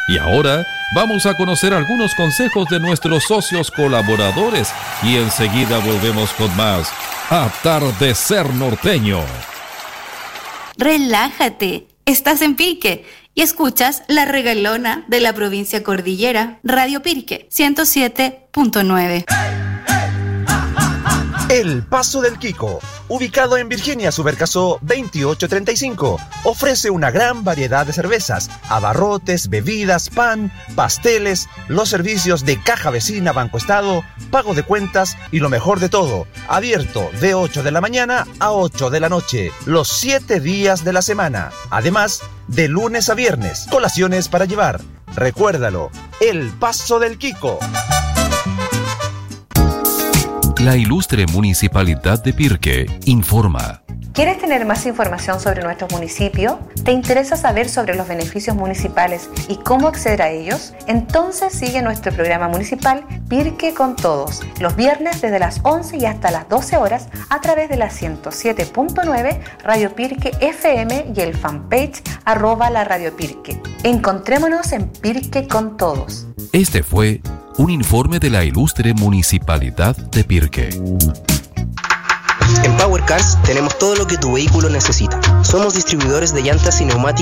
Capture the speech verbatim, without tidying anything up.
Y ahora vamos a conocer algunos consejos de nuestros socios colaboradores y enseguida volvemos con más Atardecer Norteño. Relájate, estás en Pirque y escuchas La Regalona de la provincia Cordillera, Radio Pirque ciento siete punto nueve. El Paso del Quico, ubicado en Virginia Supercaso veintiocho treinta y cinco, ofrece una gran variedad de cervezas, abarrotes, bebidas, pan, pasteles, los servicios de caja vecina, Banco Estado, pago de cuentas y lo mejor de todo, abierto de ocho de la mañana a ocho de la noche, los siete días de la semana. Además, de lunes a viernes, colaciones para llevar. Recuérdalo, El Paso del Quico. La ilustre Municipalidad de Pirque informa. ¿Quieres tener más información sobre nuestro municipio? ¿Te interesa saber sobre los beneficios municipales y cómo acceder a ellos? Entonces sigue nuestro programa municipal Pirque con Todos, los viernes desde las once y hasta las doce horas a través de la ciento siete punto nueve Radio Pirque F M y el fanpage arroba la Radio Pirque. Encontrémonos en Pirque con Todos. Este fue un informe de la ilustre Municipalidad de Pirque. En Power Cars tenemos todo lo que tu vehículo necesita. Somos distribuidores de llantas y neumáticos